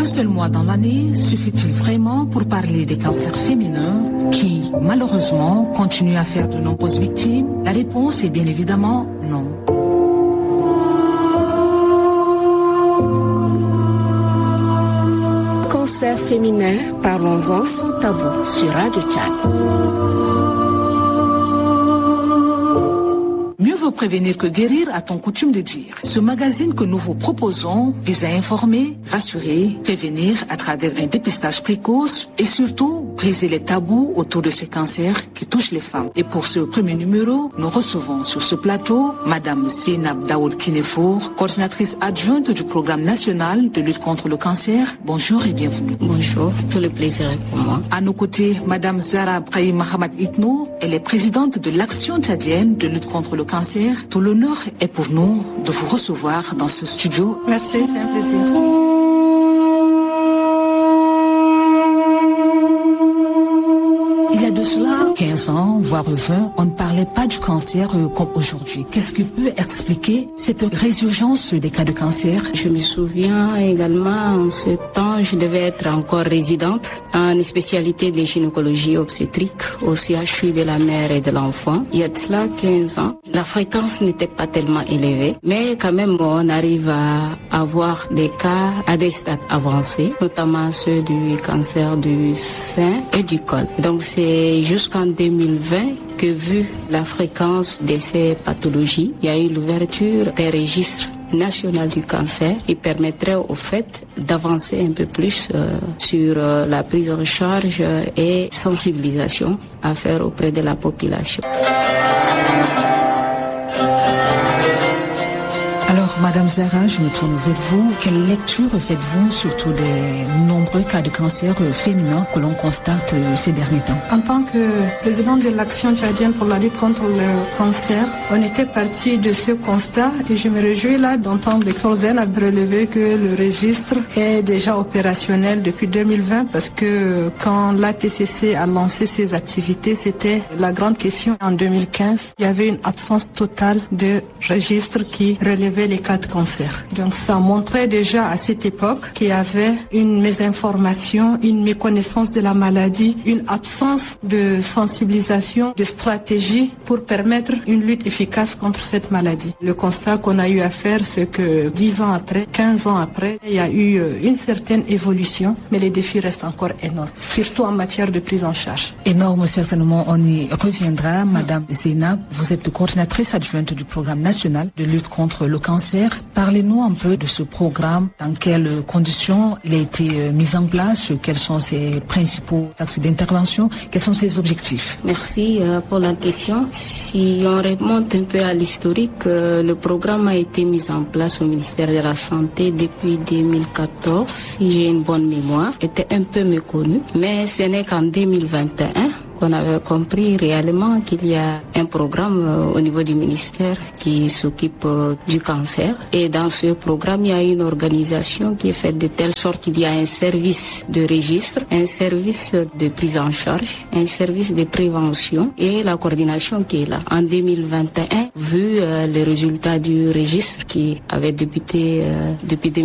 seul mois dans l'année suffit-il vraiment pour parler des cancers féminins qui, malheureusement, continuent à faire de nombreuses victimes? La réponse est bien évidemment non. Cancer féminin, parlons-en sans tabou sur Radio Tchad. Mieux vaut prévenir que guérir, a-t-on coutume de dire. Ce magazine que nous vous proposons vise à informer, rassurer, prévenir à travers un dépistage précoce et surtout briser les tabous autour de ces cancers qui touchent les femmes. Et pour ce premier numéro, nous recevons sur ce plateau Madame Zeynab Daoud Kinefour, coordinatrice adjointe du programme national de lutte contre le cancer. Bonjour et bienvenue. Bonjour, tout le plaisir est pour moi. À nos côtés, Madame Zara Brahim Mahamad Itno, elle est présidente de l'Action tchadienne de lutte contre le cancer. Tout l'honneur est pour nous de vous recevoir dans ce studio. Merci, c'est un plaisir. Il y a de cela 15 ans, voire 20, on ne parlait pas du cancer comme aujourd'hui. Qu'est-ce qui peut expliquer cette résurgence des cas de cancer? Je me souviens également, en ce temps, je devais être encore résidente en spécialité de gynécologie obstétrique au CHU de la mère et de l'enfant. Il y a de cela 15 ans. La fréquence n'était pas tellement élevée, mais quand même, on arrive à avoir des cas à des stades avancés, notamment ceux du cancer du sein et du col. Donc, c'est jusqu'en 2020 que, vu la fréquence de ces pathologies, il y a eu l'ouverture des registres national du cancer qui permettrait au fait d'avancer un peu plus sur la prise en charge et sensibilisation à faire auprès de la population. Alors, Madame Zara, je me tourne vers vous. Quelle lecture faites-vous surtout des nombreux cas de cancer féminin que l'on constate ces derniers temps? En tant que présidente de l'Action tchadienne pour la lutte contre le cancer, on était parti de ce constat et je me réjouis là d'entendre Dr Zeynab relever que le registre est déjà opérationnel depuis 2020 parce que quand l'ATCC a lancé ses activités, c'était la grande question. En 2015, il y avait une absence totale de registre qui relevait les cas de cancer. Donc ça montrait déjà à cette époque qu'il y avait une mésinformation, une méconnaissance de la maladie, une absence de sensibilisation, de stratégie pour permettre une lutte efficace contre cette maladie. Le constat qu'on a eu à faire, c'est que 10 ans après, 15 ans après, il y a eu une certaine évolution, mais les défis restent encore énormes, surtout en matière de prise en charge. Énorme, certainement, on y reviendra. Madame Zeynab, vous êtes coordinatrice adjointe du programme national de lutte contre le cancer. Parlez-nous un peu de ce programme, dans quelles conditions il a été mis en place, quels sont ses principaux axes d'intervention, quels sont ses objectifs? Merci pour la question. Si on remonte un peu à l'historique, le programme a été mis en place au ministère de la Santé depuis 2014, si j'ai une bonne mémoire, était un peu méconnu, mais ce n'est qu'en 2021 qu'on avait compris réellement qu'il y a un programme au niveau du ministère qui s'occupe du cancer. Et dans ce programme, il y a une organisation qui est faite de telle sorte qu'il y a un service de registre, un service de prise en charge, un service de prévention et la coordination qui est là. En 2021, vu les résultats du registre qui avait débuté depuis